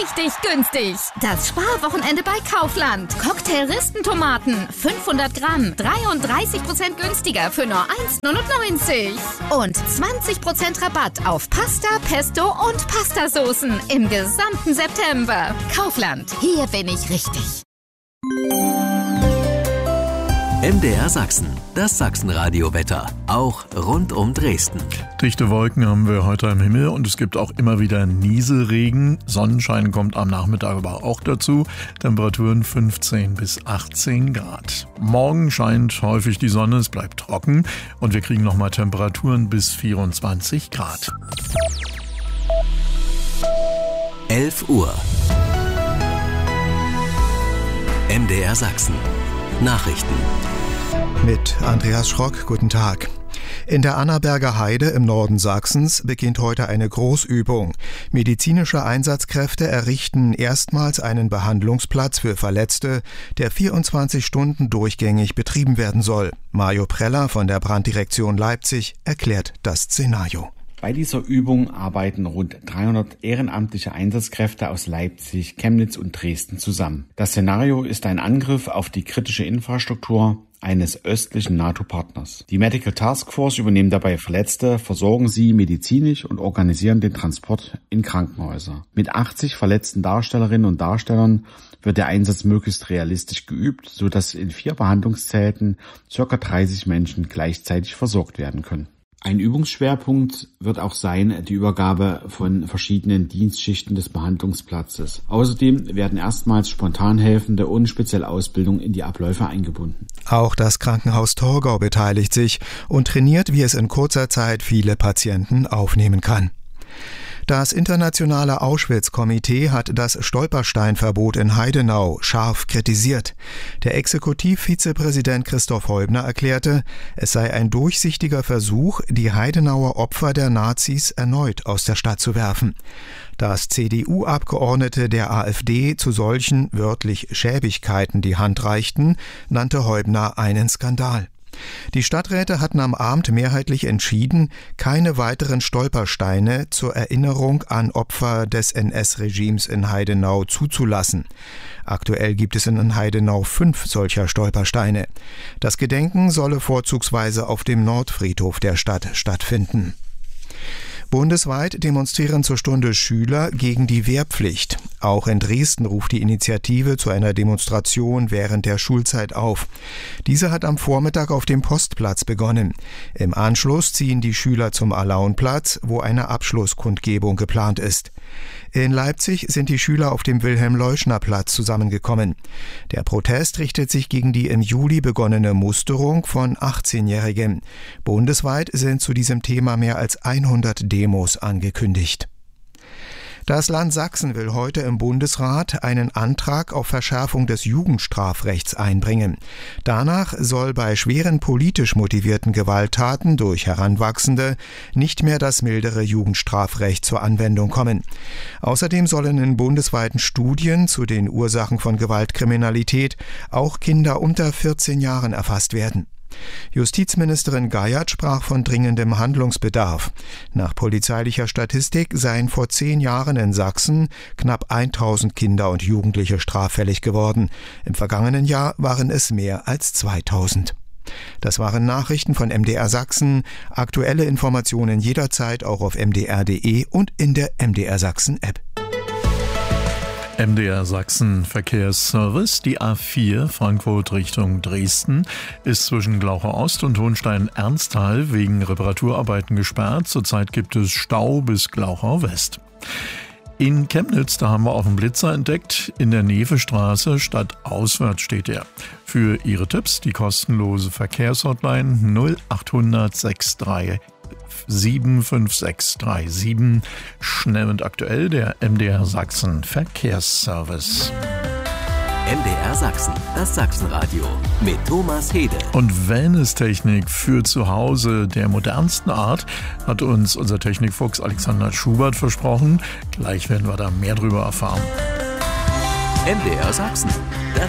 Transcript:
richtig günstig. Das Sparwochenende bei Kaufland. Cocktail-Ristentomaten, 500 Gramm, 33% günstiger für nur 1,99. Und 20% Rabatt auf Pasta, Pesto und Pastasoßen im gesamten September. Kaufland, hier bin ich richtig. MDR Sachsen, das Sachsenradio-Wetter, auch rund um Dresden. Dichte Wolken haben wir heute am Himmel und es gibt auch immer wieder Nieselregen. Sonnenschein kommt am Nachmittag aber auch dazu. Temperaturen 15 bis 18 Grad. Morgen scheint häufig die Sonne, es bleibt trocken und wir kriegen nochmal Temperaturen bis 24 Grad. 11 Uhr. MDR Sachsen. Nachrichten. Mit Andreas Schrock, guten Tag. In der Annaberger Heide im Norden Sachsens beginnt heute eine Großübung. Medizinische Einsatzkräfte errichten erstmals einen Behandlungsplatz für Verletzte, der 24 Stunden durchgängig betrieben werden soll. Mario Preller von der Branddirektion Leipzig erklärt das Szenario. Bei dieser Übung arbeiten rund 300 ehrenamtliche Einsatzkräfte aus Leipzig, Chemnitz und Dresden zusammen. Das Szenario ist ein Angriff auf die kritische Infrastruktur eines östlichen NATO-Partners. Die Medical Task Force übernehmen dabei Verletzte, versorgen sie medizinisch und organisieren den Transport in Krankenhäuser. Mit 80 verletzten Darstellerinnen und Darstellern wird der Einsatz möglichst realistisch geübt, sodass in 4 Behandlungszelten ca. 30 Menschen gleichzeitig versorgt werden können. Ein Übungsschwerpunkt wird auch sein die Übergabe von verschiedenen Dienstschichten des Behandlungsplatzes. Außerdem werden erstmals Spontanhelfende und spezielle Ausbildung in die Abläufe eingebunden. Auch das Krankenhaus Torgau beteiligt sich und trainiert, wie es in kurzer Zeit viele Patienten aufnehmen kann. Das internationale Auschwitz-Komitee hat das Stolpersteinverbot in Heidenau scharf kritisiert. Der Exekutivvizepräsident Christoph Heubner erklärte, es sei ein durchsichtiger Versuch, die Heidenauer Opfer der Nazis erneut aus der Stadt zu werfen. Dass CDU-Abgeordnete der AfD zu solchen wörtlich Schäbigkeiten die Hand reichten, nannte Heubner einen Skandal. Die Stadträte hatten am Abend mehrheitlich entschieden, keine weiteren Stolpersteine zur Erinnerung an Opfer des NS-Regimes in Heidenau zuzulassen. Aktuell gibt es in Heidenau 5 solcher Stolpersteine. Das Gedenken solle vorzugsweise auf dem Nordfriedhof der Stadt stattfinden. Bundesweit demonstrieren zur Stunde Schüler gegen die Wehrpflicht. Auch in Dresden ruft die Initiative zu einer Demonstration während der Schulzeit auf. Diese hat am Vormittag auf dem Postplatz begonnen. Im Anschluss ziehen die Schüler zum Alaunplatz, wo eine Abschlusskundgebung geplant ist. In Leipzig sind die Schüler auf dem Wilhelm-Leuschner-Platz zusammengekommen. Der Protest richtet sich gegen die im Juli begonnene Musterung von 18-Jährigen. Bundesweit sind zu diesem Thema mehr als 100 Demos angekündigt. Das Land Sachsen will heute im Bundesrat einen Antrag auf Verschärfung des Jugendstrafrechts einbringen. Danach soll bei schweren politisch motivierten Gewalttaten durch Heranwachsende nicht mehr das mildere Jugendstrafrecht zur Anwendung kommen. Außerdem sollen in bundesweiten Studien zu den Ursachen von Gewaltkriminalität auch Kinder unter 14 Jahren erfasst werden. Justizministerin Geiert sprach von dringendem Handlungsbedarf. Nach polizeilicher Statistik seien vor 10 Jahren in Sachsen knapp 1000 Kinder und Jugendliche straffällig geworden. Im vergangenen Jahr waren es mehr als 2000. Das waren Nachrichten von MDR Sachsen. Aktuelle Informationen jederzeit auch auf mdr.de und in der MDR Sachsen App. MDR Sachsen Verkehrsservice. Die A4 Frankfurt Richtung Dresden ist zwischen Glaucher Ost und Hohenstein-Ernsthal wegen Reparaturarbeiten gesperrt. Zurzeit gibt es Stau bis Glaucher West. In Chemnitz, da haben wir auch einen Blitzer entdeckt. In der Nevestraße stadtauswärts steht er. Für Ihre Tipps die kostenlose Verkehrshotline 0800 63 75637. Schnell und aktuell der MDR Sachsen Verkehrsservice. MDR Sachsen, das Sachsenradio mit Thomas Hede. Und Wellness-Technik für zu Hause der modernsten Art hat uns unser Technikfuchs Alexander Schubert versprochen. Gleich werden wir da mehr drüber erfahren. MDR Sachsen, das